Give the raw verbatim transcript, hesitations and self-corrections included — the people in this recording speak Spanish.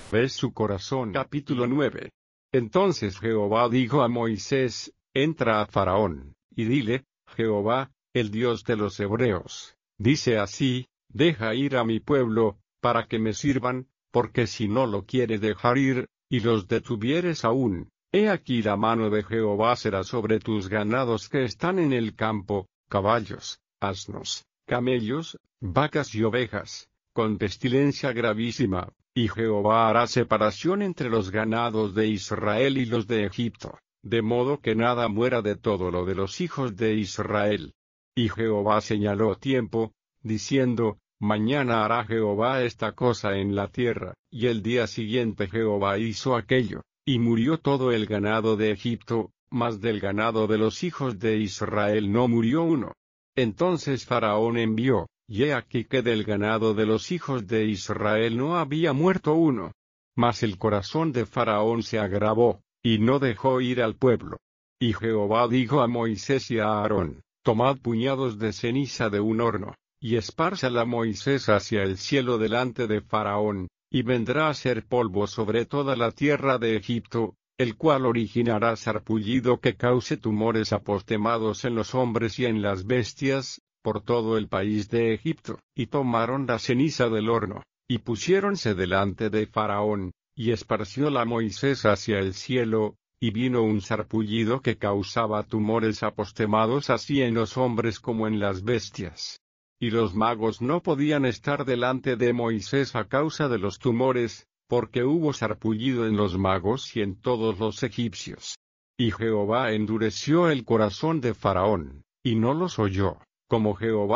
ves su corazón. Capítulo nueve. Entonces Jehová dijo a Moisés, entra a Faraón, y dile, Jehová, el Dios de los hebreos, dice así, deja ir a mi pueblo, para que me sirvan, porque si no lo quiere dejar ir, y los detuvieres aún, he aquí la mano de Jehová será sobre tus ganados que están en el campo, caballos, asnos, camellos, vacas y ovejas, con pestilencia gravísima, y Jehová hará separación entre los ganados de Israel y los de Egipto, de modo que nada muera de todo lo de los hijos de Israel. Y Jehová señaló tiempo, diciendo, mañana hará Jehová esta cosa en la tierra, y el día siguiente Jehová hizo aquello, y murió todo el ganado de Egipto, mas del ganado de los hijos de Israel no murió uno. Entonces Faraón envió, y he aquí que del ganado de los hijos de Israel no había muerto uno. Mas el corazón de Faraón se agravó, y no dejó ir al pueblo. Y Jehová dijo a Moisés y a Aarón, tomad puñados de ceniza de un horno, y espárzala Moisés hacia el cielo delante de Faraón, y vendrá a ser polvo sobre toda la tierra de Egipto, el cual originará sarpullido que cause tumores apostemados en los hombres y en las bestias, por todo el país de Egipto. Y tomaron la ceniza del horno, y pusiéronse delante de Faraón, y esparcióla Moisés hacia el cielo, y vino un sarpullido que causaba tumores apostemados así en los hombres como en las bestias. Y los magos no podían estar delante de Moisés a causa de los tumores, porque hubo sarpullido en los magos y en todos los egipcios. Y Jehová endureció el corazón de Faraón, y no los oyó, como Jehová